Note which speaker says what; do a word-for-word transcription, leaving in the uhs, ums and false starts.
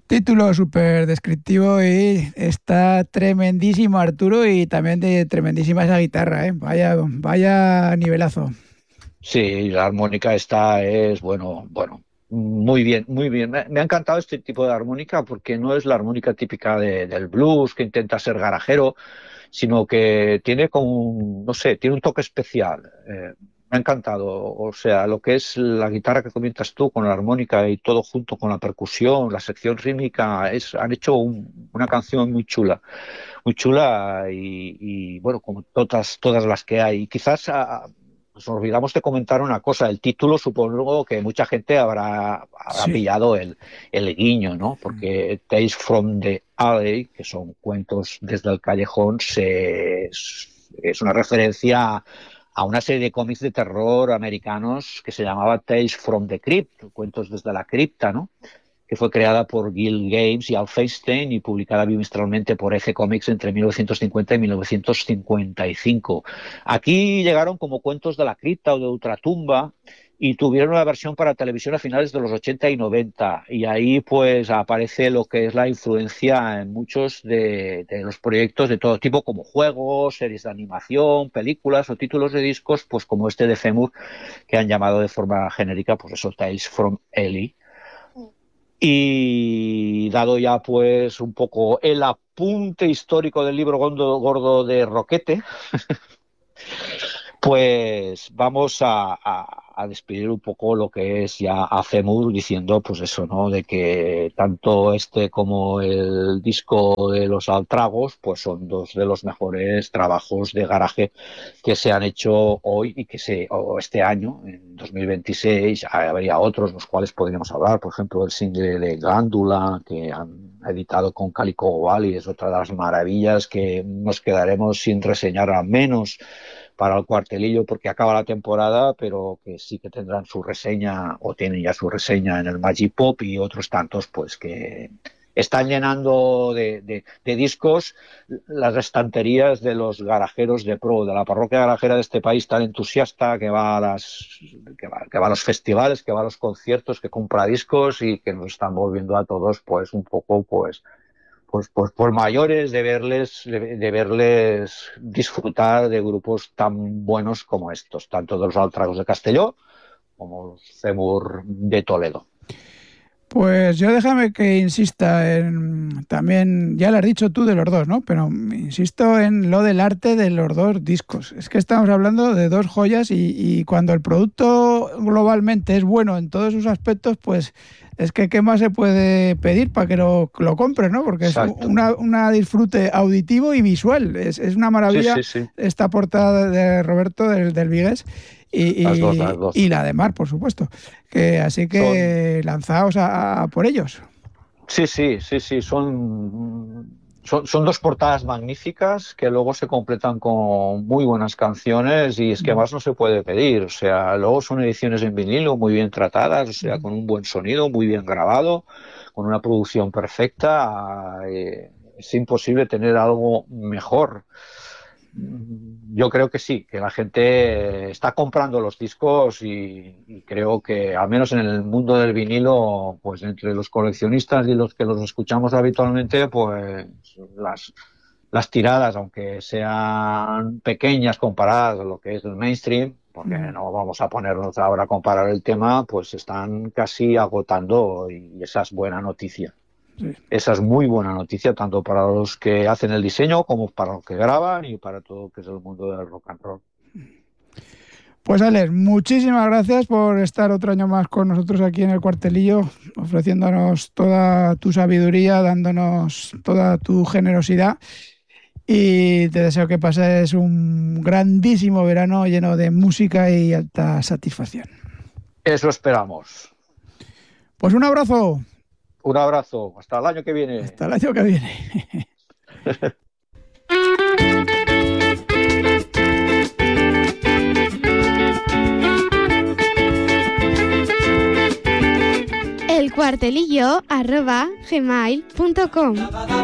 Speaker 1: Título súper descriptivo y está tremendísimo Arturo y también de tremendísima esa guitarra, ¿eh? Vaya, vaya nivelazo.
Speaker 2: Sí, la armónica esta es, bueno, bueno, muy bien, muy bien. Me, me ha encantado este tipo de armónica porque no es la armónica típica de- del blues que intenta ser garajero, sino que tiene como, un- no sé, tiene un toque especial. Eh, me ha encantado. O sea, lo que es la guitarra que comentas tú con la armónica y todo junto con la percusión, la sección rítmica, es, han hecho un- una canción muy chula, muy chula y, y, bueno, como todas, todas las que hay. Y quizás ah, nos olvidamos de comentar una cosa. El título supongo que mucha gente habrá, habrá
Speaker 1: Sí.
Speaker 2: pillado el, el guiño, ¿no? Porque Tales from the Alley, que son cuentos desde el callejón, se, es, es una referencia a una serie de cómics de terror americanos que se llamaba Tales from the Crypt, cuentos desde la cripta, ¿no? Que fue creada por Guild Games y Al Feinstein y publicada bimestralmente por F Comics entre mil novecientos cincuenta y mil novecientos cincuenta y cinco. Aquí llegaron como cuentos de la cripta o de ultratumba y tuvieron una versión para televisión a finales de los ochenta y noventa. Y ahí pues aparece lo que es la influencia en muchos de, de los proyectos de todo tipo, como juegos, series de animación, películas o títulos de discos, pues como este de Femur, que han llamado de forma genérica, pues eso, Tales from Ellie. Y dado ya pues un poco el apunte histórico del libro gordo, gordo de Roquete, pues vamos a, a, a despedir un poco lo que es ya a Femur diciendo pues eso, ¿no? De que tanto este como el disco de los Altragos pues son dos de los mejores trabajos de garaje que se han hecho hoy y que se, o este año, en dos mil veintiséis, habría otros los cuales podríamos hablar, por ejemplo el single de Gándula que han editado con Calico Valley, es otra de las maravillas que nos quedaremos sin reseñar al menos para el cuartelillo porque acaba la temporada, pero que sí que tendrán su reseña o tienen ya su reseña en el Magipop y otros tantos pues que están llenando de, de, de discos las estanterías de los garajeros de pro, de la parroquia garajera de este país tan entusiasta que va a las que va, que va a los festivales, que va a los conciertos, que compra discos y que nos están volviendo a todos pues un poco pues pues, pues por mayores de verles, de, de verles disfrutar de grupos tan buenos como estos, tanto de los Altragos de Castelló como los Cebur de Toledo.
Speaker 1: Pues yo déjame que insista en también, ya lo has dicho tú de los dos, ¿no? Pero insisto en lo del arte de los dos discos. Es que estamos hablando de dos joyas y, y cuando el producto globalmente es bueno en todos sus aspectos, pues es que qué más se puede pedir para que lo, lo compres, ¿no? Porque es
Speaker 2: Exacto.
Speaker 1: una, una disfrute auditivo y visual. Es, es una
Speaker 2: Sí,
Speaker 1: maravilla
Speaker 2: sí, sí.
Speaker 1: esta portada de Roberto del, del Vigués y,
Speaker 2: Las dos, las
Speaker 1: y, y
Speaker 2: dos.
Speaker 1: la de Mar, por supuesto. Que así
Speaker 2: Son,
Speaker 1: que lanzaos a, a por ellos.
Speaker 2: sí, sí, sí, sí, son, son, son dos portadas magníficas que luego se completan con muy buenas canciones y es que más no se puede pedir. O sea, luego son ediciones en vinilo muy bien tratadas, o sea, con un buen sonido, muy bien grabado, con una producción perfecta. Eh, es imposible tener algo mejor. Yo creo que sí, que la gente está comprando los discos y, y creo que al menos en el mundo del vinilo, pues entre los coleccionistas y los que los escuchamos habitualmente, pues las, las tiradas, aunque sean pequeñas comparadas a lo que es el mainstream, porque no vamos a ponernos ahora a comparar el tema, pues están casi agotando y esa es buena noticia.
Speaker 1: Sí.
Speaker 2: Esa es muy buena noticia, tanto para los que hacen el diseño como para los que graban y para todo lo que es el mundo del rock and roll.
Speaker 1: Pues Alex, muchísimas gracias por estar otro año más con nosotros aquí en el cuartelillo, ofreciéndonos toda tu sabiduría, dándonos toda tu generosidad y te deseo que pases un grandísimo verano lleno de música y alta satisfacción.
Speaker 2: Eso esperamos.
Speaker 1: Pues un abrazo.
Speaker 2: Un abrazo. Hasta el año que viene.
Speaker 1: Hasta el año que viene.
Speaker 3: El cuartelillo arroba gmail punto com